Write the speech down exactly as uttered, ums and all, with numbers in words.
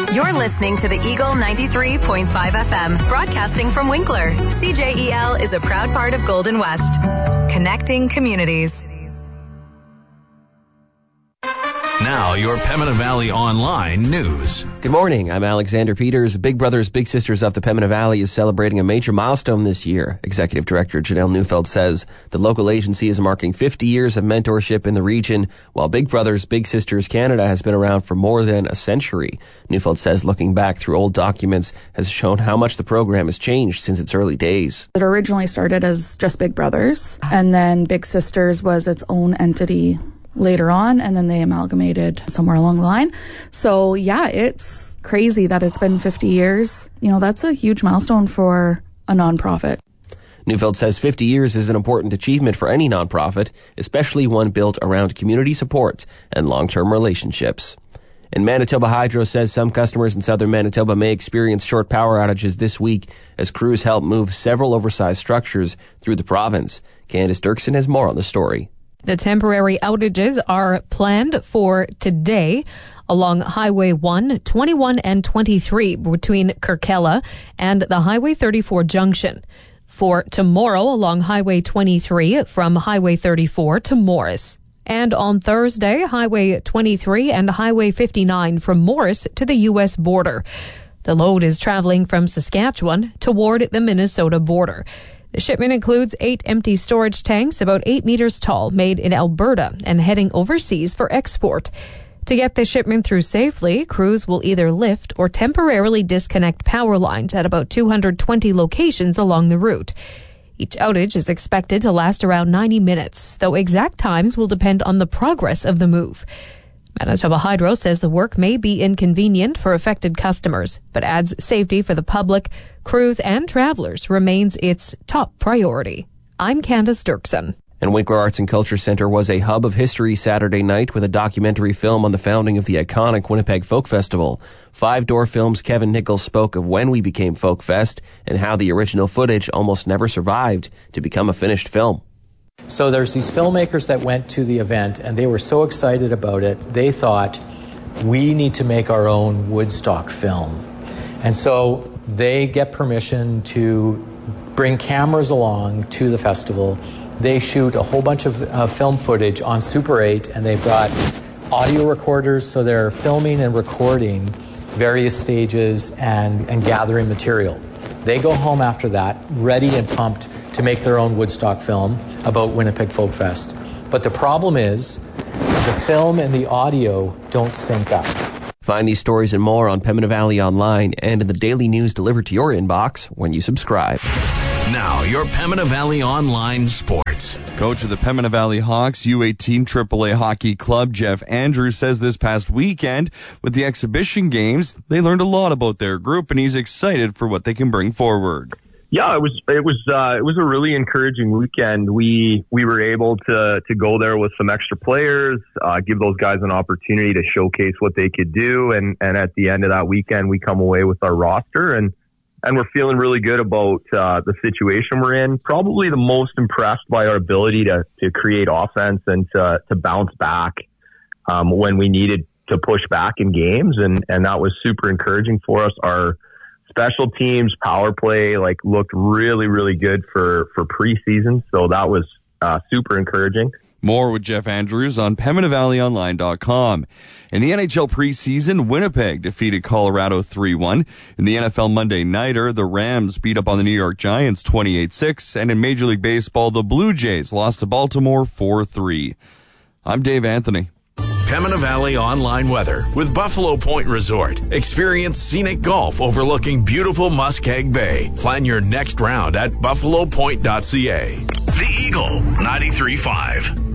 You're listening to the Eagle ninety-three point five F M, broadcasting from Winkler. C J E L is a proud part of Golden West, connecting communities. Now, your Pembina Valley Online news. Good morning. I'm Alexander Peters. Big Brothers Big Sisters of the Pembina Valley is celebrating a major milestone this year. Executive Director Janelle Neufeld says the local agency is marking fifty years of mentorship in the region, while Big Brothers Big Sisters Canada has been around for more than a century. Neufeld says looking back through old documents has shown how much the program has changed since its early days. It originally started as just Big Brothers, and then Big Sisters was its own entity later on, and then they amalgamated somewhere along the line. So yeah, it's crazy that it's been fifty years. You know, that's a huge milestone for a nonprofit. Neufeld says fifty years is an important achievement for any nonprofit, especially one built around community support and long-term relationships. And Manitoba Hydro says some customers in southern Manitoba may experience short power outages this week as crews help move several oversized structures through the province. Candice Dirksen has more on the story. The temporary outages are planned for today along Highway one, twenty-one, and twenty-three between Kirkella and the Highway thirty-four junction. For tomorrow along Highway twenty-three from Highway thirty-four to Morris. And on Thursday, Highway twenty-three and Highway fifty-nine from Morris to the U S border. The load is traveling from Saskatchewan toward the Minnesota border. The shipment includes eight empty storage tanks about eight meters tall made in Alberta and heading overseas for export. To get the shipment through safely, crews will either lift or temporarily disconnect power lines at about two hundred twenty locations along the route. Each outage is expected to last around ninety minutes, though exact times will depend on the progress of the move. Manitoba Hydro says the work may be inconvenient for affected customers, but adds safety for the public, crews, and travelers remains its top priority. I'm Candice Dirksen. And Winkler Arts and Culture Centre was a hub of history Saturday night with a documentary film on the founding of the iconic Winnipeg Folk Festival. Five Door Films' Kevin Nichols spoke of when we became Folk Fest and how the original footage almost never survived to become a finished film. So there's these filmmakers that went to the event and they were so excited about it, they thought, we need to make our own Woodstock film. And so they get permission to bring cameras along to the festival. They shoot a whole bunch of uh, film footage on Super eight, and they've got audio recorders, so they're filming and recording various stages and, and gathering material. They go home after that, ready and pumped to make their own Woodstock film about Winnipeg Folk Fest. But the problem is, the film and the audio don't sync up. Find these stories and more on Pembina Valley Online and in the daily news delivered to your inbox when you subscribe. Now, your Pembina Valley Online Sports. Coach of the Pembina Valley Hawks U eighteen triple A Hockey Club, Jeff Andrews, says this past weekend with the exhibition games, they learned a lot about their group, and he's excited for what they can bring forward. Yeah, it was it was uh, it was a really encouraging weekend. We we were able to to go there with some extra players, uh, give those guys an opportunity to showcase what they could do, and and at the end of that weekend, we come away with our roster, and and we're feeling really good about uh, the situation we're in. Probably the most impressed by our ability to to create offense and to to bounce back um, when we needed to push back in games, and and that was super encouraging for us. Our special teams, power play, like looked really, really good for, for preseason. So that was uh, super encouraging. More with Jeff Andrews on Pembina Valley Online dot com. In the N H L preseason, Winnipeg defeated Colorado three one. In the N F L Monday Nighter, the Rams beat up on the New York Giants twenty-eight six. And in Major League Baseball, the Blue Jays lost to Baltimore four three. I'm Dave Anthony. Pembina Valley Online Weather with Buffalo Point Resort. Experience scenic golf overlooking beautiful Muskeg Bay. Plan your next round at buffalo point dot c a. The Eagle ninety-three point five.